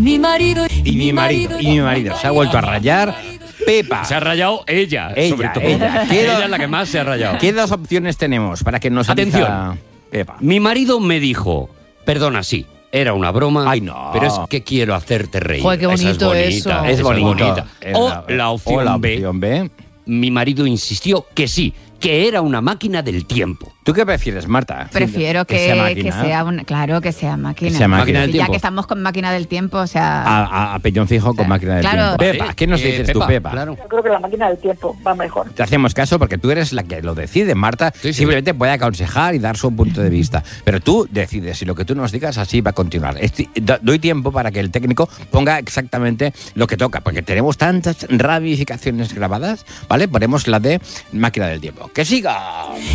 mi marido. Y mi marido se ha vuelto a rayar. Pepa. Se ha rayado ella sobre todo. Ella. Ella es la que más se ha rayado. ¿Qué dos opciones tenemos para que nos Atención. elija Pepa? Mi marido me dijo, perdona, sí, era una broma, Ay, no. pero es que quiero hacerte reír. Joder, qué bonito eso. Es bonito. O la opción B. Mi marido insistió que sí, que era una máquina del tiempo. ¿Tú qué prefieres, Marta? Prefiero que sea máquina. Claro, que sea máquina. Que sea máquina del Ya tiempo. que estamos con máquina del tiempo, o sea... A pellón fijo con máquina del claro. tiempo. Pepa, ¿qué nos dices tú, Pepa? Claro. Yo creo que la máquina del tiempo va mejor. Te hacemos caso porque tú eres la que lo decide. Marta Sí, sí. simplemente puede aconsejar y dar su punto de vista. Pero tú decides, y lo que tú nos digas así va a continuar. Doy tiempo para que el técnico ponga exactamente lo que toca, porque tenemos tantas ramificaciones grabadas, ¿vale? Ponemos la de máquina del tiempo. ¡Que siga!